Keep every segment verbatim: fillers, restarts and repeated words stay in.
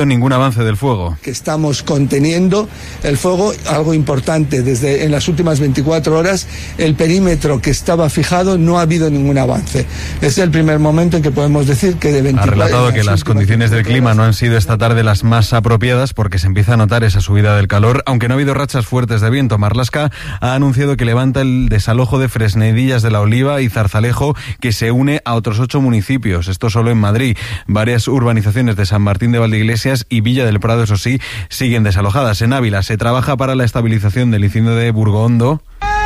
Ningún avance del fuego. Que estamos conteniendo el fuego, algo importante, desde en las últimas veinticuatro horas el perímetro que estaba fijado no ha habido ningún avance. Es el primer momento en que podemos decir que de veinticuatro... Ha relatado que las condiciones del clima no han sido esta tarde las más apropiadas porque se empieza a notar esa subida del calor, aunque no ha habido rachas fuertes de viento. Marlaska ha anunciado que levanta el desalojo de Fresnedillas de la Oliva y Zarzalejo, que se une a otros ocho municipios, esto solo en Madrid. Varias urbanizaciones de San Martín de Valdeiglesias y Villa del Prado, eso sí, siguen desalojadas. En Ávila se trabaja para la estabilización del incendio de Burgondo.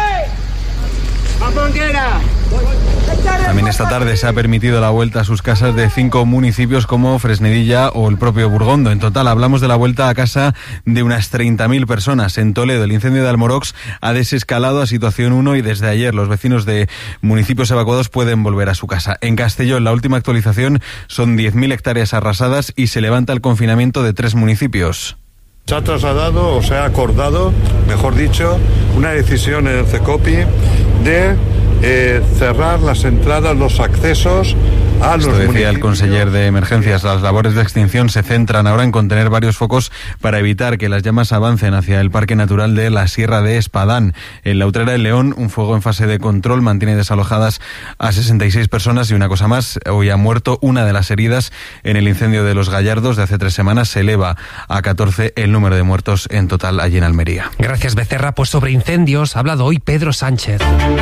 También esta tarde se ha permitido la vuelta a sus casas de cinco municipios como Fresnedilla o el propio Burgondo. En total hablamos de la vuelta a casa de unas treinta mil personas. En Toledo el incendio de Almorox ha desescalado a situación uno y desde ayer los vecinos de municipios evacuados pueden volver a su casa. En Castellón la última actualización son diez mil hectáreas arrasadas y se levanta el confinamiento de tres municipios. Se ha trasladado o se ha acordado, mejor dicho, una decisión en el CECOPI de eh, cerrar las entradas, los accesos a los municipios. Esto decía el conseller de Emergencias. Las labores de extinción se centran ahora en contener varios focos para evitar que las llamas avancen hacia el Parque Natural de la Sierra de Espadán. En la Utrera de León, un fuego en fase de control mantiene desalojadas a sesenta y seis personas y una cosa más, hoy ha muerto una de las heridas en el incendio de Los Gallardos de hace tres semanas. Se eleva a catorce el número de muertos en total allí en Almería. Gracias, Becerra. Pues sobre incendios ha hablado hoy Pedro Sánchez.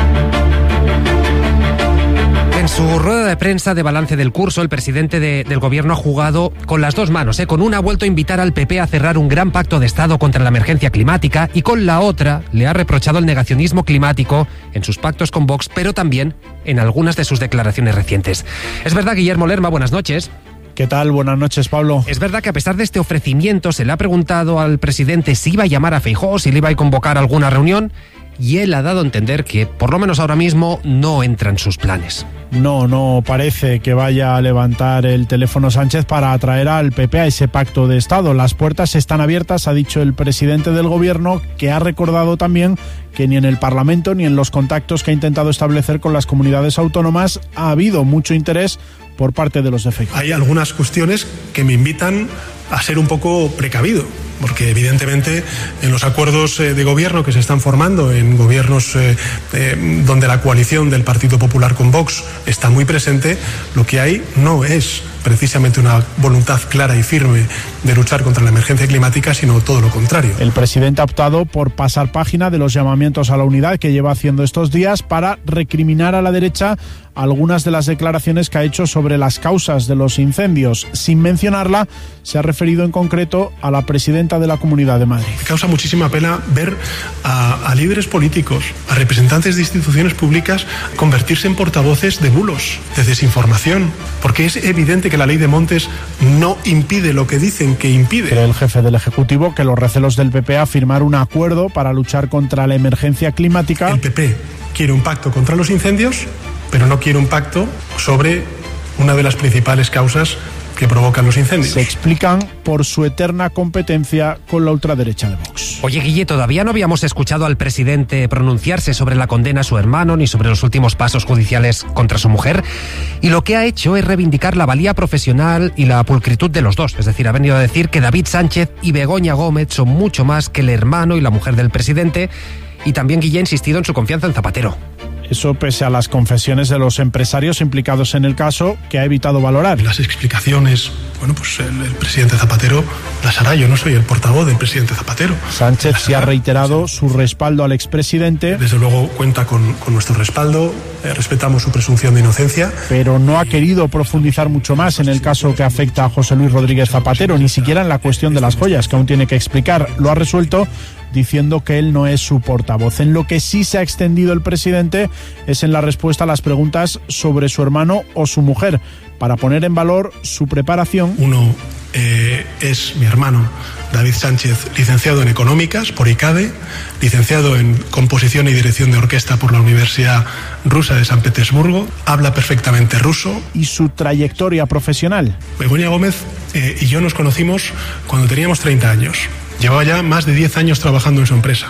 En su rueda de prensa de balance del curso, el presidente de, del gobierno ha jugado con las dos manos. ¿eh? Con una ha vuelto a invitar al P P a cerrar un gran pacto de Estado contra la emergencia climática y con la otra le ha reprochado el negacionismo climático en sus pactos con Vox, pero también en algunas de sus declaraciones recientes. Es verdad, Guillermo Lerma, buenas noches. ¿Qué tal? Buenas noches, Pablo. Es verdad que a pesar de este ofrecimiento se le ha preguntado al presidente si iba a llamar a Feijóo, si le iba a convocar alguna reunión, y él ha dado a entender que, por lo menos ahora mismo, no entra en sus planes. No, no parece que vaya a levantar el teléfono Sánchez para atraer al P P a ese pacto de Estado. Las puertas están abiertas, ha dicho el presidente del gobierno, que ha recordado también que ni en el Parlamento ni en los contactos que ha intentado establecer con las comunidades autónomas ha habido mucho interés por parte de los de Feijóo. Hay algunas cuestiones que me invitan a ser un poco precavido, porque evidentemente en los acuerdos eh, de gobierno que se están formando, en gobiernos eh, eh, donde la coalición del Partido Popular con Vox está muy presente, lo que hay no es precisamente una voluntad clara y firme de luchar contra la emergencia climática, sino todo lo contrario. El presidente ha optado por pasar página de los llamamientos a la unidad que lleva haciendo estos días para recriminar a la derecha algunas de las declaraciones que ha hecho sobre las causas de los incendios. Sin mencionarla, se ha referido en concreto a la presidenta de la Comunidad de Madrid. Me causa muchísima pena ver a, a líderes políticos, a representantes de instituciones públicas convertirse en portavoces de bulos, de desinformación, porque es evidente que la ley de montes no impide lo que dicen que impide. Cree el jefe del Ejecutivo que los recelos del P P a firmar un acuerdo para luchar contra la emergencia climática. El P P quiere un pacto contra los incendios, pero no quiere un pacto sobre una de las principales causas que provocan los incendios. Se explican por su eterna competencia con la ultraderecha de Vox. Oye, Guille, todavía no habíamos escuchado al presidente pronunciarse sobre la condena a su hermano ni sobre los últimos pasos judiciales contra su mujer, y lo que ha hecho es reivindicar la valía profesional y la pulcritud de los dos. Es decir, ha venido a decir que David Sánchez y Begoña Gómez son mucho más que el hermano y la mujer del presidente, y también Guille ha insistido en su confianza en Zapatero. Eso pese a las confesiones de los empresarios implicados en el caso, que ha evitado valorar. Las explicaciones, bueno, pues el, el presidente Zapatero las hará. Yo no soy el portavoz del presidente Zapatero. Sánchez sí ha reiterado su respaldo al expresidente. Desde luego cuenta con, con nuestro respaldo, eh, respetamos su presunción de inocencia. Pero no ha querido profundizar mucho más en el caso que afecta a José Luis Rodríguez Zapatero, ni siquiera en la cuestión de las joyas, que aún tiene que explicar. Lo ha resuelto diciendo que él no es su portavoz. En lo que sí se ha extendido el presidente es en la respuesta a las preguntas sobre su hermano o su mujer, para poner en valor su preparación. Uno eh, es mi hermano David Sánchez, licenciado en Económicas por I C A D E, licenciado en Composición y Dirección de Orquesta por la Universidad Rusa de San Petersburgo, habla perfectamente ruso. ¿Y su trayectoria profesional? Begoña Gómez eh, y yo nos conocimos cuando teníamos treinta años. Llevaba ya más de diez años trabajando en su empresa.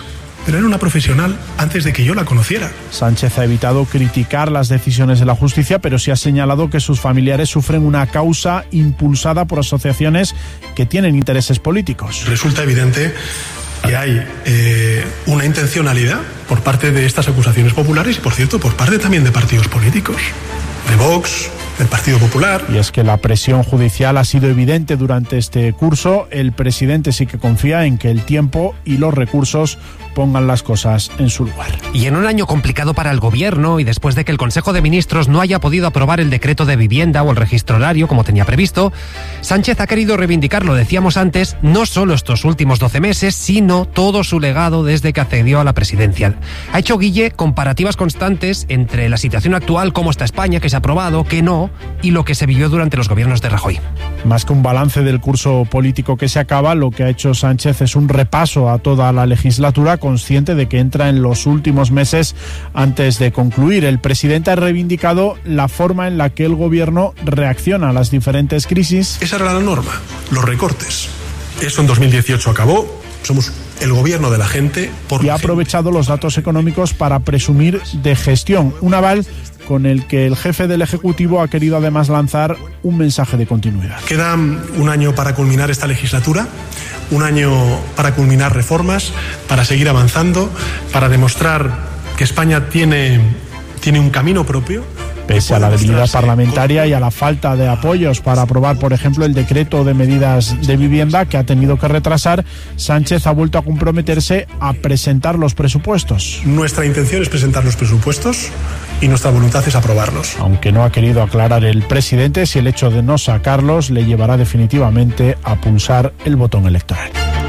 pero era una profesional antes de que yo la conociera. Sánchez ha evitado criticar las decisiones de la justicia, pero sí ha señalado que sus familiares sufren una causa impulsada por asociaciones que tienen intereses políticos. Resulta evidente que hay eh, una intencionalidad por parte de estas acusaciones populares y, por cierto, por parte también de partidos políticos, de Vox, del Partido Popular. Y es que la presión judicial ha sido evidente durante este curso. El presidente sí que confía en que el tiempo y los recursos pongan las cosas en su lugar. Y en un año complicado para el gobierno y después de que el Consejo de Ministros no haya podido aprobar el decreto de vivienda o el registro horario como tenía previsto, Sánchez ha querido reivindicar, lo decíamos antes, no solo estos últimos doce meses, sino todo su legado desde que accedió a la presidencia. Ha hecho, Guille, comparativas constantes entre la situación actual, cómo está España, que se ha aprobado, que no, y lo que se vivió durante los gobiernos de Rajoy. Más que un balance del curso político que se acaba, lo que ha hecho Sánchez es un repaso a toda la legislatura, consciente de que entra en los últimos meses antes de concluir. El presidente ha reivindicado la forma en la que el gobierno reacciona a las diferentes crisis. Esa era la norma, los recortes. Eso en dos mil dieciocho acabó. Somos el gobierno de la gente. Por y ha aprovechado los datos económicos para presumir de gestión, un aval con el que el jefe del Ejecutivo ha querido además lanzar un mensaje de continuidad. Queda un año para culminar esta legislatura, un año para culminar reformas, para seguir avanzando, para demostrar que España tiene, tiene un camino propio. Pese a la debilidad parlamentaria y a la falta de apoyos para aprobar, por ejemplo, el decreto de medidas de vivienda que ha tenido que retrasar, Sánchez ha vuelto a comprometerse a presentar los presupuestos. Nuestra intención es presentar los presupuestos y nuestra voluntad es aprobarlos. Aunque no ha querido aclarar el presidente si el hecho de no sacarlos le llevará definitivamente a pulsar el botón electoral.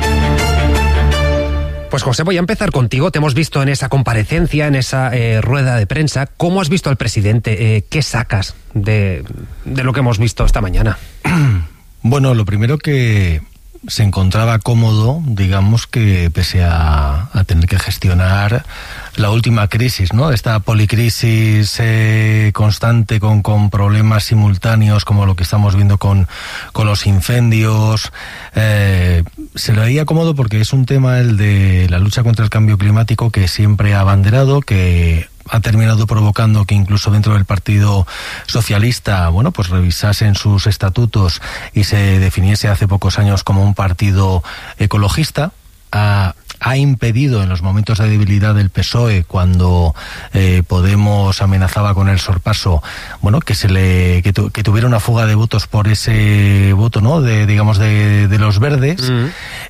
Pues José, voy a empezar contigo. Te hemos visto en esa comparecencia, en esa eh, rueda de prensa. ¿Cómo has visto al presidente? Eh, ¿Qué sacas de, de lo que hemos visto esta mañana? Bueno, lo primero que se encontraba cómodo, digamos, que pese a, a tener que gestionar la última crisis, ¿no? Esta policrisis eh, constante con, con problemas simultáneos como lo que estamos viendo con, con los incendios. Eh, se le veía cómodo porque es un tema, el de la lucha contra el cambio climático, que siempre ha abanderado, que ha terminado provocando que incluso dentro del Partido Socialista, bueno, pues revisasen sus estatutos y se definiese hace pocos años como un partido ecologista. Ha, ha impedido en los momentos de debilidad del P S O E, cuando eh, Podemos amenazaba con el sorpaso, bueno, que se le que, tu, que tuviera una fuga de votos por ese voto, ¿no? De, digamos, de, de los verdes. Mm.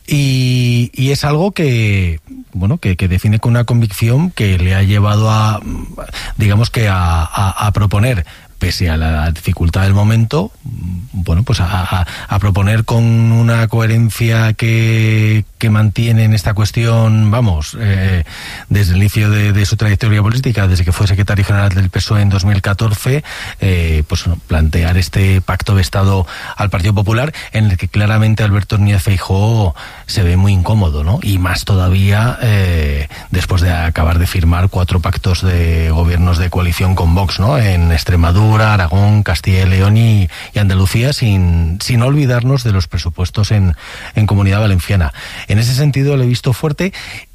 Y, y es algo que, bueno, que, que define con una convicción que le ha llevado a, digamos que a, a, a proponer, pese a la dificultad del momento, bueno, pues a, a, a proponer con una coherencia que, que mantiene en esta cuestión, vamos, eh, desde el inicio de, de su trayectoria política, desde que fue secretario general del P S O E en dos mil catorce, eh, pues plantear este pacto de Estado al Partido Popular, en el que claramente Alberto Núñez Feijóo se ve muy incómodo, ¿no? Y más todavía eh, después de acabar de firmar cuatro pactos de gobiernos de coalición con Vox, ¿no? En Extremadura, Aragón, Castilla y León y, y Andalucía, sin, sin olvidarnos de los presupuestos en, en Comunidad Valenciana. En ese sentido le he visto fuerte,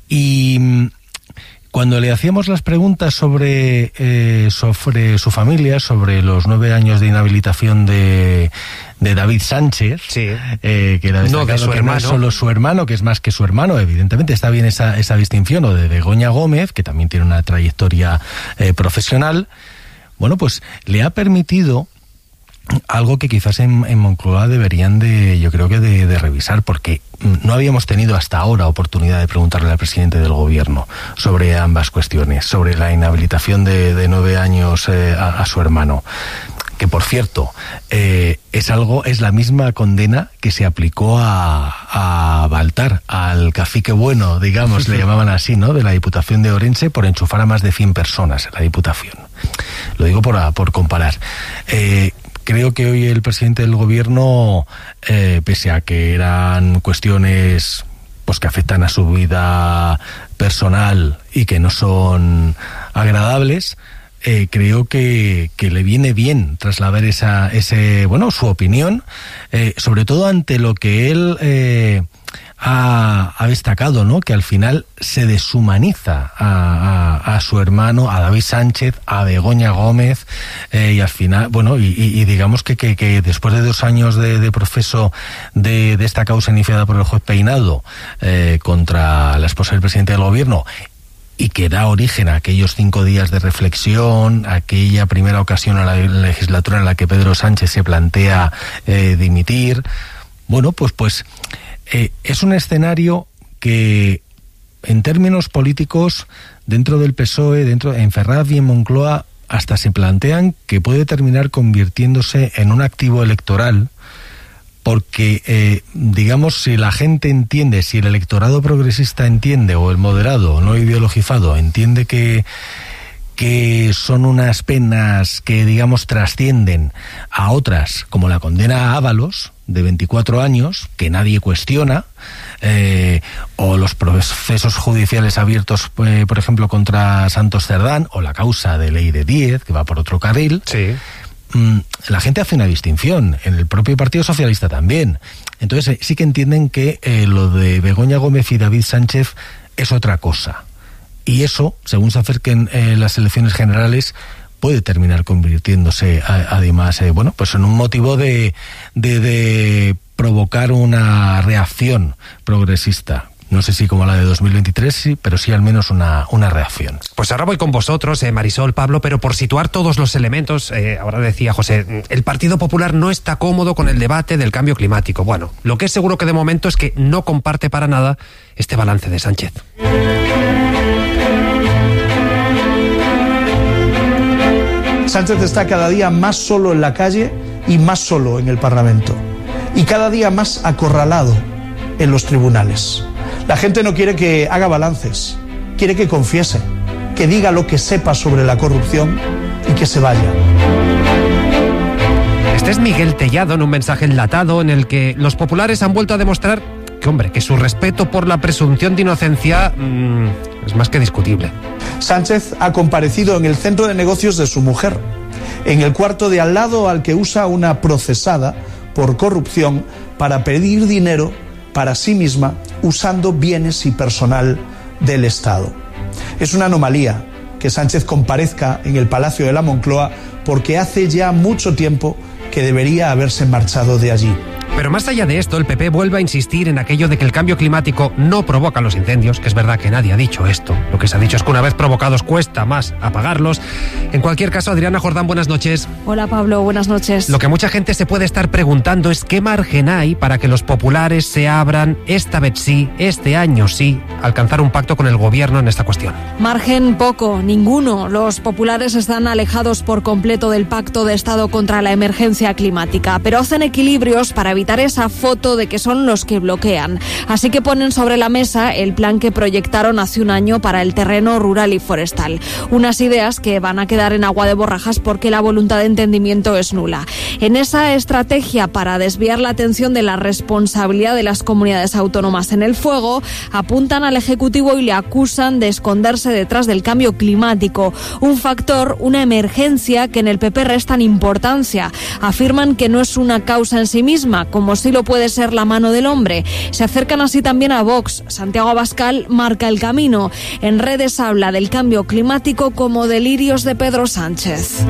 y cuando le hacíamos las preguntas sobre, eh, sobre su familia, sobre los nueve años de inhabilitación de, de David Sánchez, sí. eh, que era no de su que hermano. No es solo su hermano, que es más que su hermano, evidentemente está bien esa, esa distinción, o de Begoña Gómez, que también tiene una trayectoria eh, profesional. Bueno, pues le ha permitido algo que quizás en, en Moncloa deberían de, yo creo que de, de revisar, porque no habíamos tenido hasta ahora oportunidad de preguntarle al presidente del gobierno sobre ambas cuestiones, sobre la inhabilitación de, de nueve años eh, a, a su hermano. Que, por cierto, eh, es algo, es la misma condena que se aplicó a, a Baltar, al cacique bueno, digamos, le llamaban así, ¿no?, de la Diputación de Orense, por enchufar a más de cien personas en la Diputación. Lo digo por, por comparar. Eh, creo que hoy el presidente del gobierno, eh, pese a que eran cuestiones pues que afectan a su vida personal y que no son agradables, Eh, creo que, que le viene bien trasladar esa, ese, bueno, su opinión, eh, sobre todo ante lo que él eh, ha, ha destacado, ¿no?, que al final se deshumaniza a, a, a su hermano, a David Sánchez, a Begoña Gómez, eh, y al final, bueno, y, y, y digamos que, que, que después de dos años de, de proceso de, de esta causa iniciada por el juez Peinado eh, contra la esposa del presidente del gobierno, y que da origen a aquellos cinco días de reflexión, aquella primera ocasión en la legislatura en la que Pedro Sánchez se plantea eh, dimitir, bueno, pues, pues eh, es un escenario que, en términos políticos, dentro del P S O E, dentro en Ferraz y en Moncloa, hasta se plantean que puede terminar convirtiéndose en un activo electoral, porque, eh, digamos, si la gente entiende, si el electorado progresista entiende, o el moderado, no ideologizado, entiende que, que son unas penas que, digamos, trascienden a otras, como la condena a Ábalos, de veinticuatro años, que nadie cuestiona, eh, o los procesos judiciales abiertos, eh, por ejemplo, contra Santos Cerdán, o la causa de Ley de Díez, que va por otro carril. Sí. La gente hace una distinción, en el propio Partido Socialista también. Entonces sí que entienden que eh, lo de Begoña Gómez y David Sánchez es otra cosa. Y eso, según se acerquen eh, las elecciones generales, puede terminar convirtiéndose a, además, eh, bueno, pues en un motivo de, de, de provocar una reacción progresista. No sé si como la de dos mil veintitrés, sí, pero sí al menos una, una reacción. Pues ahora voy con vosotros, eh, Marisol, Pablo, pero por situar todos los elementos, eh, ahora decía José, el Partido Popular no está cómodo con el debate del cambio climático. Bueno, lo que es seguro que de momento es que no comparte para nada este balance de Sánchez. Sánchez está cada día más solo en la calle y más solo en el Parlamento. Y cada día más acorralado en los tribunales. La gente no quiere que haga balances, quiere que confiese, que diga lo que sepa sobre la corrupción y que se vaya. Este es Miguel Tellado en un mensaje enlatado en el que los populares han vuelto a demostrar que, hombre, que su respeto por la presunción de inocencia mmm, es más que discutible. Sánchez ha comparecido en el centro de negocios de su mujer, en el cuarto de al lado al que usa una procesada por corrupción para pedir dinero para sí misma usando bienes y personal del Estado. Es una anomalía que Sánchez comparezca en el Palacio de la Moncloa porque hace ya mucho tiempo que debería haberse marchado de allí. Pero más allá de esto, el P P vuelve a insistir en aquello de que el cambio climático no provoca los incendios, que es verdad que nadie ha dicho esto. Lo que se ha dicho es que una vez provocados cuesta más apagarlos. En cualquier caso, Adriana Jordán, buenas noches. Hola Pablo, buenas noches. Lo que mucha gente se puede estar preguntando es qué margen hay para que los populares se abran, esta vez sí, este año sí, a alcanzar un pacto con el gobierno en esta cuestión. Margen poco, ninguno. Los populares están alejados por completo del pacto de Estado contra la emergencia climática, pero hacen equilibrios para evitar esa foto de que son los que bloquean. Así que ponen sobre la mesa el plan que proyectaron hace un año para el terreno rural y forestal. Unas ideas que van a quedar en agua de borrajas porque la voluntad de entendimiento es nula. En esa estrategia para desviar la atención de la responsabilidad de las comunidades autónomas en el fuego, apuntan al Ejecutivo y le acusan de esconderse detrás del cambio climático, un factor, una emergencia que en el P P restan importancia. Afirman que no es una causa en sí misma, como sí lo puede ser la mano del hombre. Se acercan así también a Vox. Santiago Abascal marca el camino. En redes habla del cambio climático como delirios de Pedro Sánchez.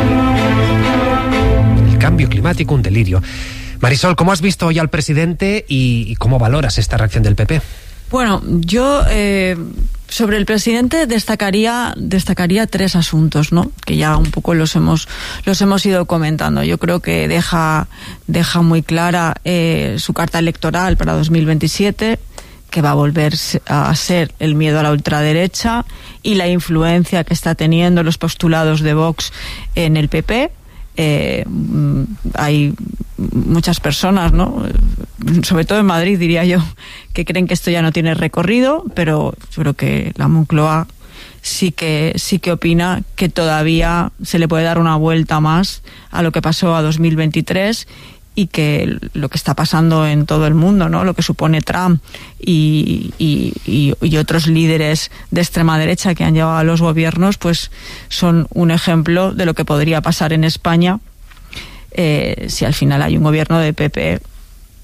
El cambio climático, un delirio. Marisol, ¿cómo has visto hoy al presidente y cómo valoras esta reacción del P P? Bueno, yo eh, sobre el presidente destacaría destacaría tres asuntos, ¿no? Que ya un poco los hemos los hemos ido comentando. Yo creo que deja deja muy clara eh, su carta electoral para dos mil veintisiete, que va a volver a ser el miedo a la ultraderecha y la influencia que está teniendo los postulados de Vox en el P P. Eh, hay muchas personas, ¿no?, sobre todo en Madrid, diría yo, que creen que esto ya no tiene recorrido, pero yo creo que la Moncloa sí que sí que opina que todavía se le puede dar una vuelta más a lo que pasó a dos mil veintitrés y que lo que está pasando en todo el mundo, ¿no?, lo que supone Trump y, y, y, y otros líderes de extrema derecha que han llevado a los gobiernos, pues son un ejemplo de lo que podría pasar en España eh, si al final hay un gobierno de P P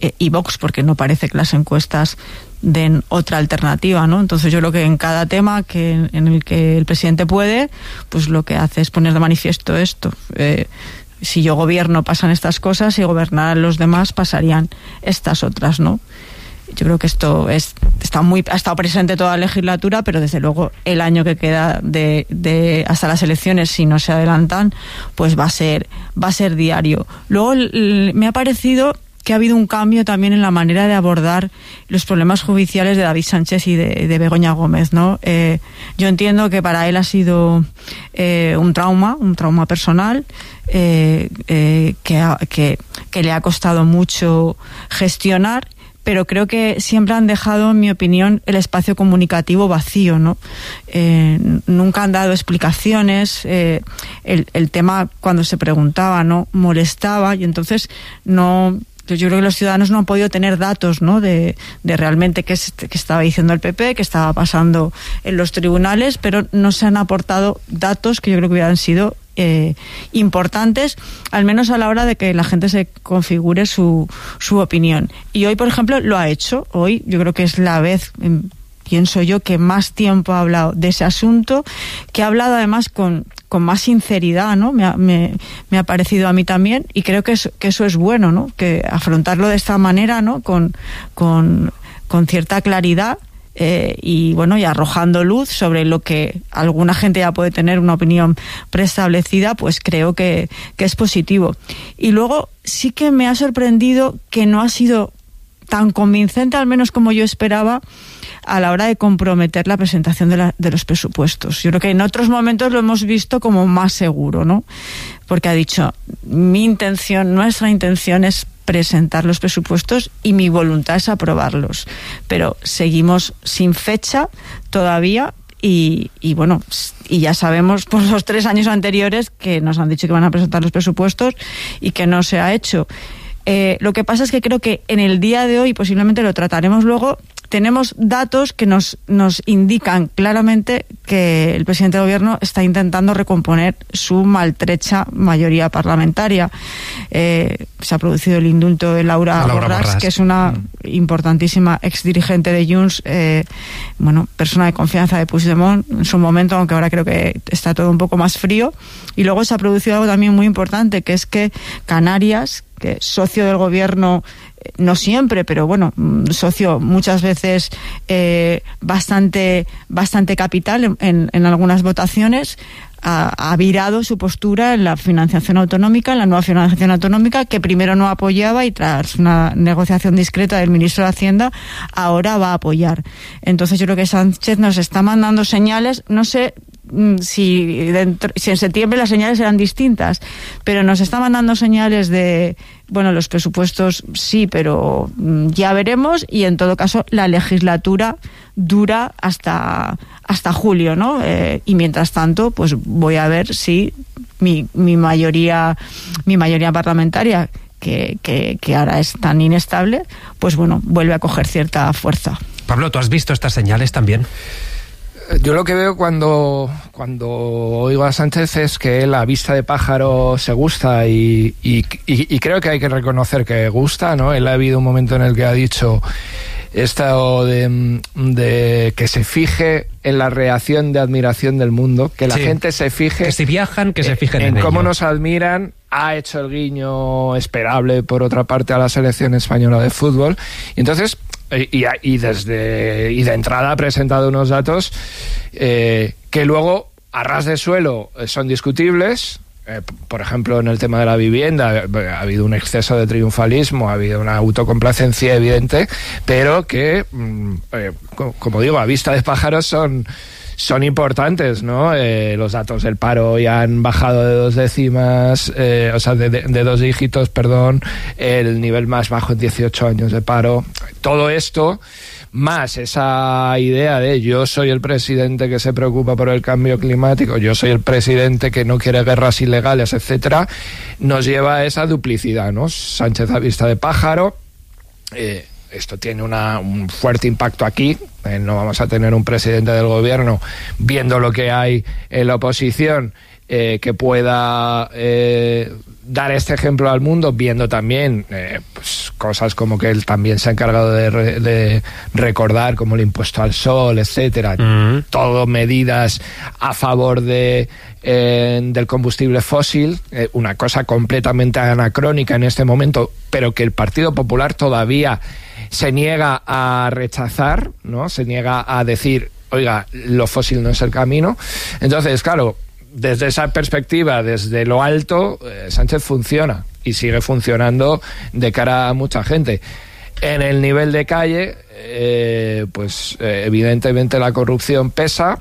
eh, y Vox, porque no parece que las encuestas den otra alternativa, ¿no? Entonces yo creo que en cada tema que en el que el presidente puede, pues lo que hace es poner de manifiesto esto. Eh, si yo gobierno pasan estas cosas, si gobernaran los demás pasarían estas otras, ¿no? Yo creo que esto es, está muy, ha estado presente toda la legislatura, pero desde luego el año que queda de, de hasta las elecciones, si no se adelantan, pues va a ser, va a ser diario. Luego l- me ha parecido que ha habido un cambio también en la manera de abordar los problemas judiciales de David Sánchez y de, de Begoña Gómez, ¿no? Eh, yo entiendo que para él ha sido eh, un trauma, un trauma personal, eh, eh, que, ha, que, que le ha costado mucho gestionar, pero creo que siempre han dejado, en mi opinión, el espacio comunicativo vacío, ¿no? Eh, nunca han dado explicaciones, eh, el, el tema cuando se preguntaba, ¿no?, molestaba, y entonces no... Yo creo que los ciudadanos no han podido tener datos, ¿no?, de, de realmente qué, es, qué estaba diciendo el P P, qué estaba pasando en los tribunales, pero no se han aportado datos que yo creo que hubieran sido eh, importantes, al menos a la hora de que la gente se configure su, su opinión. Y hoy, por ejemplo, lo ha hecho. Hoy yo creo que es la vez, pienso yo, que más tiempo ha hablado de ese asunto, que ha hablado además con... con más sinceridad, ¿no? Me ha, me, me ha parecido a mí también, y creo que, es, que eso es bueno, ¿no? Que afrontarlo de esta manera, ¿no? Con, con, con cierta claridad, eh, y bueno, y arrojando luz sobre lo que alguna gente ya puede tener una opinión preestablecida, pues creo que, que es positivo. Y luego sí que me ha sorprendido que no ha sido tan convincente, al menos como yo esperaba, a la hora de comprometer la presentación de, la, de los presupuestos. Yo creo que en otros momentos lo hemos visto como más seguro, ¿no? Porque ha dicho, mi intención, nuestra intención es presentar los presupuestos y mi voluntad es aprobarlos. Pero seguimos sin fecha todavía y, y bueno, y ya sabemos por los tres años anteriores que nos han dicho que van a presentar los presupuestos y que no se ha hecho. Eh, lo que pasa es que creo que en el día de hoy, posiblemente lo trataremos luego, tenemos datos que nos, nos indican claramente que el presidente del gobierno está intentando recomponer su maltrecha mayoría parlamentaria. Eh, se ha producido el indulto de Laura, Laura Borràs, Borràs, que es una mm. importantísima exdirigente de Junts, eh, bueno, persona de confianza de Puigdemont en su momento, aunque ahora creo que está todo un poco más frío. Y luego se ha producido algo también muy importante, que es que Canarias, que es socio del gobierno, no siempre, pero bueno, socio muchas veces eh, bastante bastante capital en, en, en algunas votaciones, ha, ha virado su postura en la financiación autonómica, en la nueva financiación autonómica, que primero no apoyaba y tras una negociación discreta del ministro de Hacienda ahora va a apoyar. Entonces yo creo que Sánchez nos está mandando señales, no sé si, dentro, si en septiembre las señales serán distintas, pero nos está mandando señales de, bueno, los presupuestos sí, pero ya veremos, y en todo caso la legislatura dura hasta hasta julio, ¿no? Eh, y mientras tanto, pues voy a ver si mi, mi mayoría mi mayoría parlamentaria, que, que, que ahora es tan inestable, pues bueno, vuelve a coger cierta fuerza. Pablo, ¿tú has visto estas señales también? Yo lo que veo cuando, cuando oigo a Sánchez es que él a vista de pájaro se gusta y, y, y, y creo que hay que reconocer que gusta, ¿no? Él ha habido un momento en el que ha dicho esto de, de que se fije en la reacción de admiración del mundo, que la sí. gente se fije... Que si viajan, que se fijen en, en cómo ello. nos admiran. Ha hecho el guiño esperable, por otra parte, a la selección española de fútbol. Y entonces... Y, y desde y de entrada ha presentado unos datos eh, que luego a ras de suelo son discutibles. Eh, por ejemplo, en el tema de la vivienda ha habido un exceso de triunfalismo, ha habido una autocomplacencia evidente, pero que, eh, como digo, a vista de pájaros son... son importantes, ¿no? Eh, los datos del paro ya han bajado de dos décimas, eh, o sea, de, de, de dos dígitos, perdón, el nivel más bajo en dieciocho años de paro. Todo esto, más esa idea de yo soy el presidente que se preocupa por el cambio climático, yo soy el presidente que no quiere guerras ilegales, etcétera, nos lleva a esa duplicidad, ¿no? Sánchez a vista de pájaro, eh, esto tiene una, un fuerte impacto aquí. Eh, no vamos a tener un presidente del gobierno viendo lo que hay en la oposición eh, que pueda eh, dar este ejemplo al mundo, viendo también eh, pues, cosas como que él también se ha encargado de, re, de recordar, como el impuesto al sol, etcétera, mm. todo medidas a favor de eh, del combustible fósil, eh, una cosa completamente anacrónica en este momento, pero que el Partido Popular todavía se niega a rechazar, ¿no? Se niega a decir, oiga, lo fósil no es el camino. Entonces, claro, desde esa perspectiva, desde lo alto, eh, Sánchez funciona y sigue funcionando de cara a mucha gente. En el nivel de calle, eh, pues eh, evidentemente la corrupción pesa.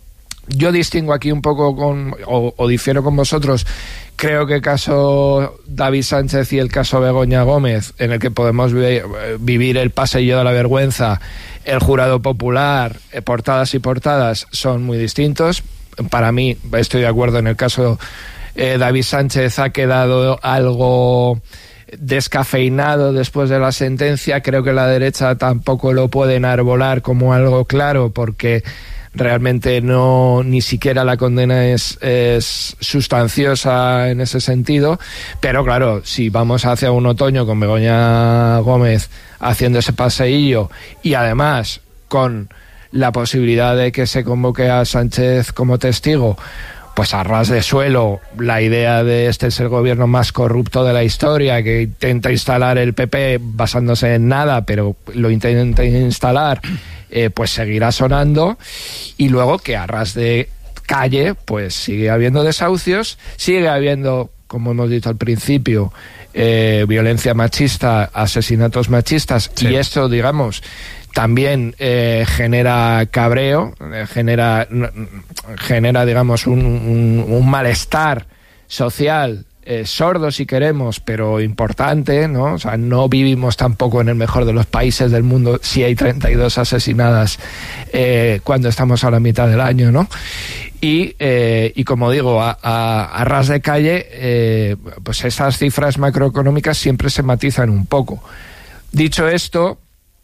Yo distingo aquí un poco con, o, o difiero con vosotros. Creo que el caso David Sánchez y el caso Begoña Gómez, en el que podemos vi- vivir el pasillo de la vergüenza, el jurado popular, eh, portadas y portadas, son muy distintos. Para mí, estoy de acuerdo, en el caso eh, David Sánchez ha quedado algo descafeinado después de la sentencia. Creo que la derecha tampoco lo puede enarbolar como algo claro, porque realmente no, ni siquiera la condena es, es sustanciosa en ese sentido. Pero claro, si vamos hacia un otoño con Begoña Gómez haciendo ese paseillo y además con la posibilidad de que se convoque a Sánchez como testigo, pues a ras de suelo, la idea de este es el gobierno más corrupto de la historia, que intenta instalar el P P basándose en nada, pero lo intenta instalar, eh, pues seguirá sonando. Y luego que a ras de calle, pues sigue habiendo desahucios, sigue habiendo, como hemos dicho al principio, eh, violencia machista, asesinatos machistas, sí. Y esto, digamos, también eh, genera cabreo, eh, genera, genera digamos, un, un, un malestar social eh, sordo, si queremos, pero importante, ¿no? O sea, no vivimos tampoco en el mejor de los países del mundo si hay treinta y dos asesinadas eh, cuando estamos a la mitad del año, ¿no? Y, eh, y como digo, a, a, a ras de calle, eh, pues esas cifras macroeconómicas siempre se matizan un poco. Dicho esto,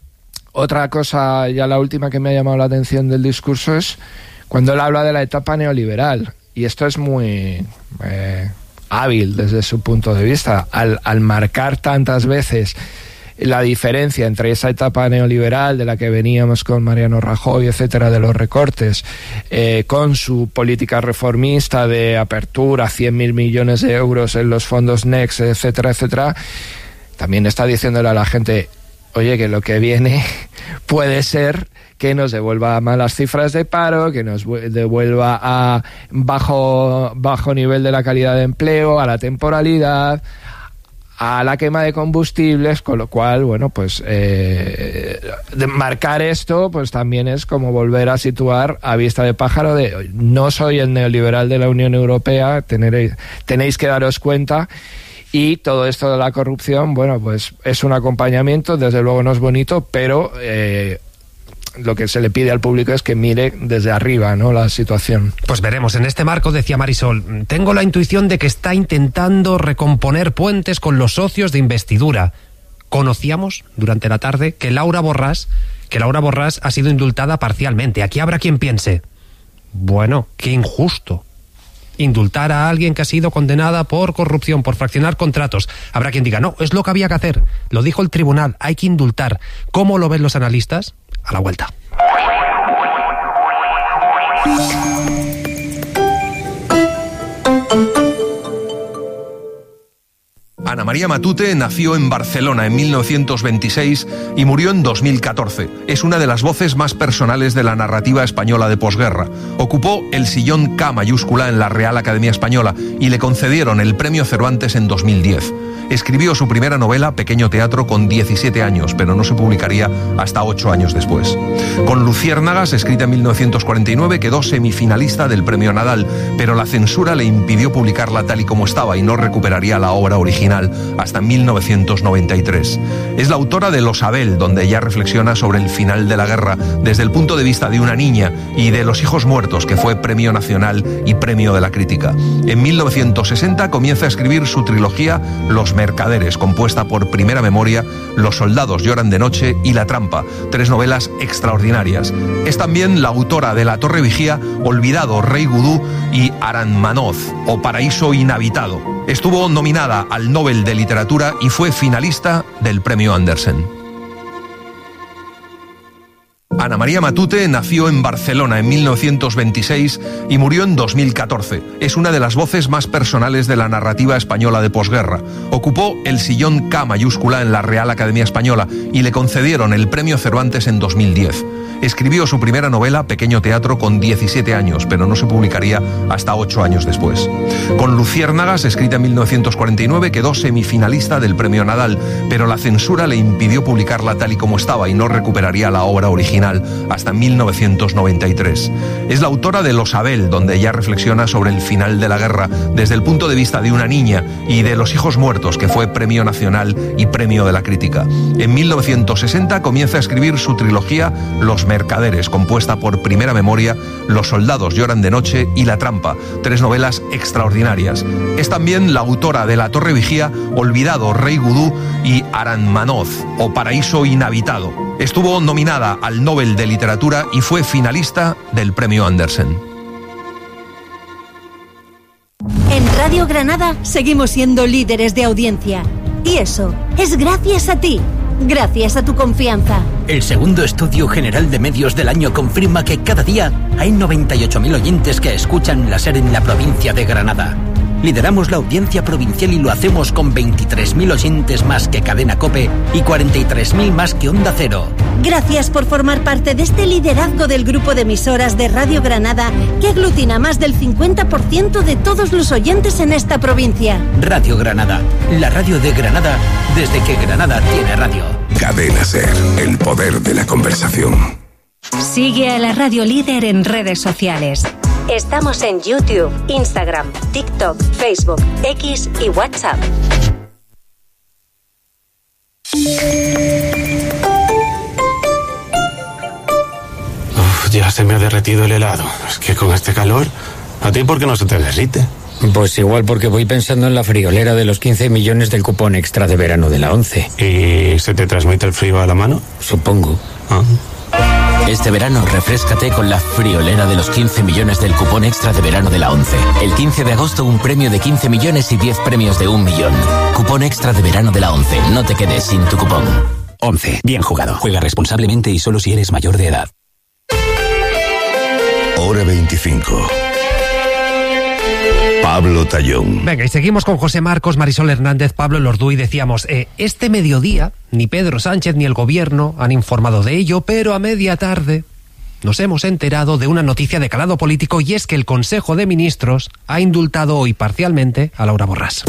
otra cosa, ya la última que me ha llamado la atención del discurso, es cuando él habla de la etapa neoliberal. Y esto es muy eh, hábil desde su punto de vista. Al, al marcar tantas veces la diferencia entre esa etapa neoliberal de la que veníamos con Mariano Rajoy, etcétera, de los recortes, eh, con su política reformista de apertura, cien mil millones de euros en los fondos Next, etcétera, etcétera, también está diciéndole a la gente, oye, que lo que viene puede ser que nos devuelva malas cifras de paro, que nos devuelva a bajo, bajo nivel de la calidad de empleo, a la temporalidad, a la quema de combustibles, con lo cual, bueno, pues eh, de marcar esto, pues también es como volver a situar a vista de pájaro de no soy el neoliberal de la Unión Europea, tenéis, tenéis que daros cuenta. Y todo esto de la corrupción, bueno, pues es un acompañamiento, desde luego no es bonito, pero eh, lo que se le pide al público es que mire desde arriba, ¿no?, la situación. Pues veremos. En este marco, decía Marisol, tengo la intuición de que está intentando recomponer puentes con los socios de investidura. Conocíamos durante la tarde que Laura Borràs, que Laura Borràs ha sido indultada parcialmente. Aquí habrá quien piense, bueno, qué injusto indultar a alguien que ha sido condenada por corrupción, por fraccionar contratos. Habrá quien diga, no, es lo que había que hacer. Lo dijo el tribunal, hay que indultar. ¿Cómo lo ven los analistas? A la vuelta. Ana María Matute nació en Barcelona en mil novecientos veintiséis y murió en dos mil catorce. Es una de las voces más personales de la narrativa española de posguerra. Ocupó el sillón K mayúscula en la Real Academia Española y le concedieron el Premio Cervantes en dos mil diez. Escribió su primera novela, Pequeño Teatro, con diecisiete años, pero no se publicaría hasta ocho años después. Con Luciérnagas, escrita en mil novecientos cuarenta y nueve, quedó semifinalista del Premio Nadal, pero la censura le impidió publicarla tal y como estaba y no recuperaría la obra original hasta mil novecientos noventa y tres. Es la autora de Los Abel, donde ella reflexiona sobre el final de la guerra desde el punto de vista de una niña, y de Los hijos muertos, que fue Premio Nacional y Premio de la Crítica. En mil novecientos sesenta comienza a escribir su trilogía Los Mercaderes, compuesta por Primera Memoria, Los soldados lloran de noche y La trampa, tres novelas extraordinarias. Es también la autora de La Torre Vigía, Olvidado, Rei Gudú y Aranmanoz, o Paraíso Inhabitado. Estuvo nominada al Nobel de Literatura y fue finalista del Premio Andersen. Ana María Matute nació en Barcelona en mil novecientos veintiséis y murió en dos mil catorce. Es una de las voces más personales de la narrativa española de posguerra. Ocupó el sillón K mayúscula en la Real Academia Española y le concedieron el Premio Cervantes en dos mil diez. Escribió su primera novela, Pequeño Teatro, con diecisiete años, pero no se publicaría hasta ocho años después. Con Luciérnagas, escrita en mil novecientos cuarenta y nueve, quedó semifinalista del Premio Nadal, pero la censura le impidió publicarla tal y como estaba y no recuperaría la obra original hasta mil novecientos noventa y tres. Es la autora de Los Abel, donde ella reflexiona sobre el final de la guerra desde el punto de vista de una niña, y de Los Hijos Muertos, que fue Premio Nacional y Premio de la Crítica. En mil novecientos sesenta comienza a escribir su trilogía Los Mercaderes, compuesta por Primera Memoria, Los soldados lloran de noche y La trampa, tres novelas extraordinarias. Es también la autora de La Torre Vigía, Olvidado, Rei Gudú y Aranmanoz, o Paraíso Inhabitado. Estuvo nominada al Nobel de Literatura y fue finalista del Premio Andersen. En Radio Granada seguimos siendo líderes de audiencia. Y eso es gracias a ti. Gracias a tu confianza. El segundo estudio general de medios del año confirma que cada día hay noventa y ocho mil oyentes que escuchan la SER en la provincia de Granada. Lideramos la audiencia provincial y lo hacemos con veintitrés mil oyentes más que Cadena COPE y cuarenta y tres mil más que Onda Cero. Gracias por formar parte de este liderazgo del grupo de emisoras de Radio Granada que aglutina más del cincuenta por ciento de todos los oyentes en esta provincia. Radio Granada, la radio de Granada desde que Granada tiene radio. Cadena SER, el poder de la conversación. Sigue a la radio líder en redes sociales. Estamos en YouTube, Instagram, TikTok, Facebook, X y WhatsApp. Uf, ya se me ha derretido el helado. Es que con este calor, ¿a ti por qué no se te derrite? Pues igual porque voy pensando en la friolera de los quince millones del cupón extra de verano de la ONCE. ¿Y se te transmite el frío a la mano? Supongo. Ah. Este verano refréscate con la friolera de los quince millones del cupón extra de verano de la ONCE. El quince de agosto un premio de quince millones y diez premios de un millón. Cupón extra de verano de la ONCE. No te quedes sin tu cupón. ONCE. Bien jugado. Juega responsablemente y solo si eres mayor de edad. Hora veinticinco. Pablo Tallón. Venga, y seguimos con José Marcos, Marisol Hernández, Pablo Lordú, y decíamos, eh, este mediodía ni Pedro Sánchez ni el gobierno han informado de ello, pero a media tarde nos hemos enterado de una noticia de calado político, y es que el Consejo de Ministros ha indultado hoy parcialmente a Laura Borràs.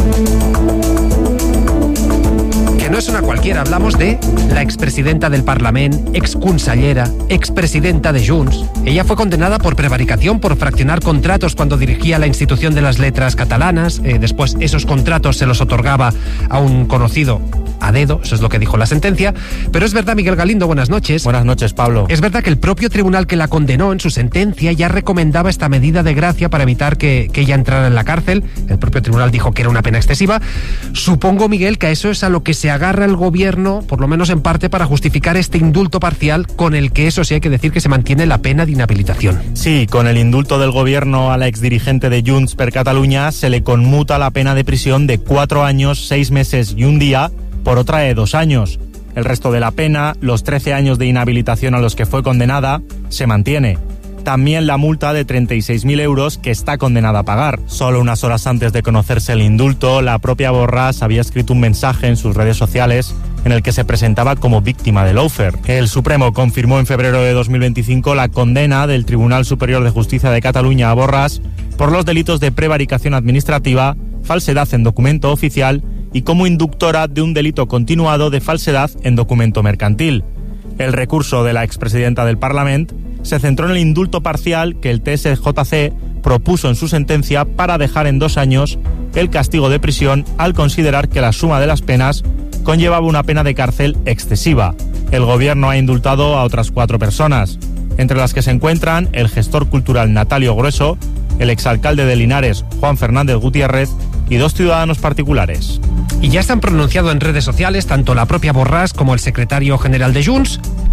No es una cualquiera, hablamos de la expresidenta del Parlament, exconsellera, expresidenta de Junts. Ella fue condenada por prevaricación, por fraccionar contratos cuando dirigía la institución de las letras catalanas. Eh, después esos contratos se los otorgaba a un conocido a dedo, eso es lo que dijo la sentencia. Pero es verdad, Miguel Galindo, buenas noches. Buenas noches, Pablo. Es verdad que el propio tribunal que la condenó en su sentencia ya recomendaba esta medida de gracia para evitar que, que ella entrara en la cárcel. El propio tribunal dijo que era una pena excesiva. Supongo, Miguel, que a eso es a lo que se agarra el gobierno, por lo menos en parte, para justificar este indulto parcial, con el que, eso sí, hay que decir que se mantiene la pena de inhabilitación. Sí, con el indulto del gobierno a la exdirigente de Junts per Catalunya se le conmuta la pena de prisión de cuatro años, seis meses y un día por otra de dos años. El resto de la pena, los trece años de inhabilitación a los que fue condenada, se mantiene. También la multa de treinta y seis mil euros que está condenada a pagar. Solo unas horas antes de conocerse el indulto, la propia Borràs había escrito un mensaje en sus redes sociales en el que se presentaba como víctima de lawfare. El Supremo confirmó en febrero de dos mil veinticinco la condena del Tribunal Superior de Justicia de Cataluña a Borràs por los delitos de prevaricación administrativa, falsedad en documento oficial y como inductora de un delito continuado de falsedad en documento mercantil. El recurso de la expresidenta del Parlament se centró en el indulto parcial que el T S J C propuso en su sentencia para dejar en dos años el castigo de prisión al considerar que la suma de las penas conllevaba una pena de cárcel excesiva. El gobierno ha indultado a otras cuatro personas, entre las que se encuentran el gestor cultural Natalio Grueso, el exalcalde de Linares Juan Fernández Gutiérrez y dos ciudadanos particulares. Y ya se han pronunciado en redes sociales tanto la propia Borràs como el secretario general de Junts.